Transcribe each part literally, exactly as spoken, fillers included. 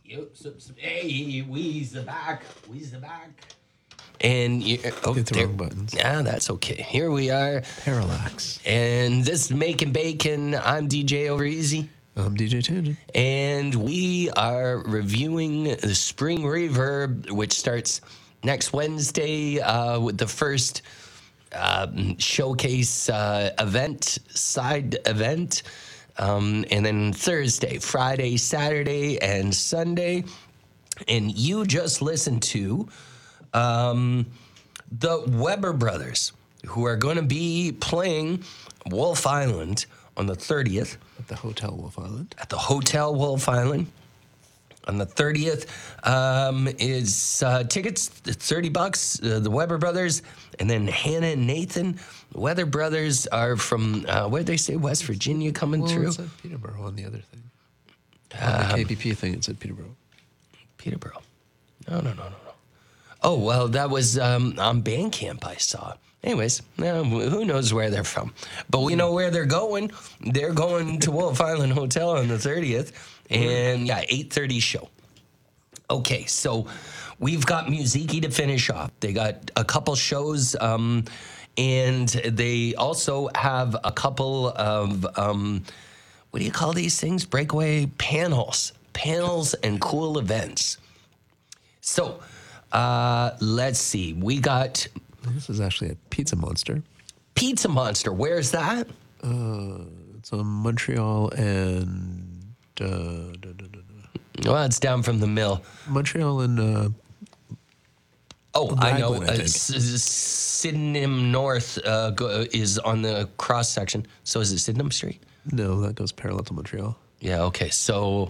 Yo, so, so, hey, we's the back. We's the back. And you, oh, Hit the there, wrong buttons. Yeah, that's okay. Here we are. Parallax. And this is Making Bacon. I'm D J Over Easy. I'm D J Tangent. And we are reviewing the Spring Reverb, which starts next Wednesday uh, with the first um, showcase uh, event, side event. Um, and then Thursday, Friday, Saturday, and Sunday. And you just listened to um, the Weber Brothers, who are going to be playing Wolf Island on the thirtieth. At the Hotel Wolf Island. At the Hotel Wolf Island. On the thirtieth um, is uh, tickets, thirty bucks, uh, the Weber Brothers, and then Hannah and Nathan. The Weber Brothers are from, uh, where'd they say, West Virginia coming well, through? It said Peterborough on the other thing. On the Um, K P P thing, it said Peterborough. Peterborough. No, no, no, no, no. Oh, well, that was um, on Bandcamp I saw. Anyways, uh, who knows where they're from. But we know where they're going. They're going to Wolf Island Hotel on the thirtieth. And, yeah, eight thirty show. Okay, so we've got Musiki to finish off. They got a couple shows, um, and they also have a couple of, um, what do you call these things? Breakaway panels. Panels and cool events. So, uh, let's see. We got This is actually a Pizza Monster. Pizza Monster. Where's that? Uh, it's on Montreal and... Uh, da, da, da, da. Well, it's down from the mill. Montreal and... Uh, Oh, I know. Raglan, I Uh, think. S- S- Sydenham North uh, go, is on the cross section. So is it Sydenham Street? no, that goes parallel to Montreal. Yeah, okay. So,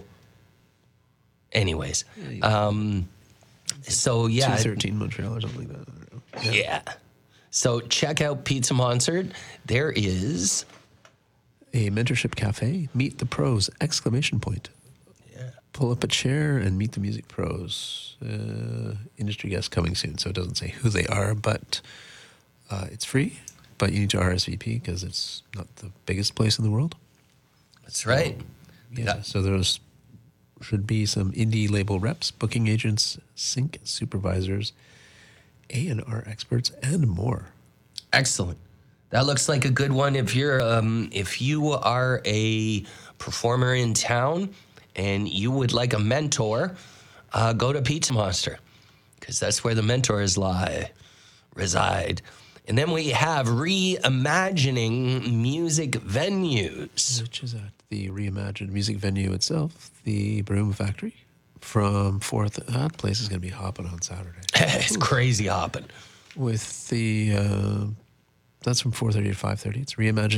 anyways. Um, so, yeah. two thirteen Montreal or something like that. I don't know. Yeah. So, check out Pizza Monster. There is... A mentorship cafe. Meet the pros! Exclamation point. Yeah. Pull up a chair and meet the music pros. Uh, industry guests coming soon, so it doesn't say who they are, but uh, it's free. But you need to R S V P because it's not the biggest place in the world. That's right. Yeah. Yeah. So there's should be some indie label reps, booking agents, sync supervisors, A and R experts, and more. Excellent. That looks like a good one. If you're, um, if you are a performer in town and you would like a mentor, uh, go to Pizza Monster because that's where the mentors lie, reside. And then we have reimagining music venues. Which is at the reimagined music venue itself, the Broom Factory. From fourth, that place is going to be hopping on Saturday. It's crazy hopping. With the, uh, that's from four thirty to five thirty. It's reimagined